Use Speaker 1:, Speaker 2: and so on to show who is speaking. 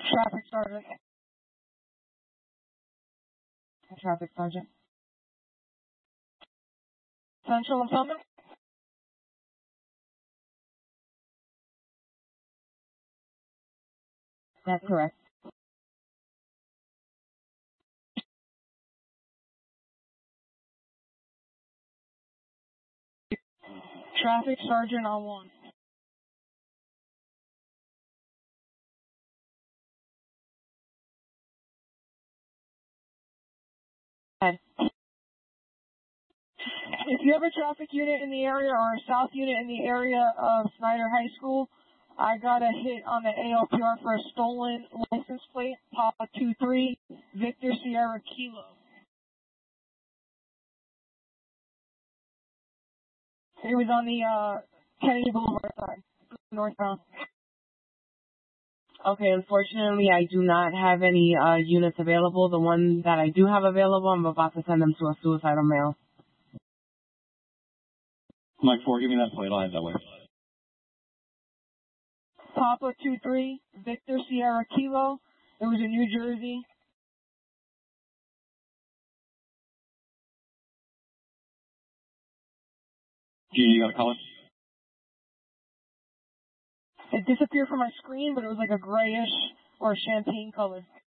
Speaker 1: Traffic sergeant. Traffic sergeant. Central Impoundment? That's correct. Traffic sergeant on 1. Head. If you have a traffic unit in the area or a south unit in the area of Snyder High School, I got a hit on the ALPR for a stolen license plate, Papa 23, Victor Sierra Kilo. It was on the Kennedy Boulevard side, northbound.
Speaker 2: Okay, unfortunately, I do not have any units available. The one that I do have available, I'm about to send them to a suicidal male.
Speaker 3: Mike 4, give me that plate. I'll head that way.
Speaker 1: Papa 23, Victor Sierra Kilo. It was in New Jersey.
Speaker 3: Gene, you got a color?
Speaker 1: It disappeared from my screen, but it was like a grayish or champagne color.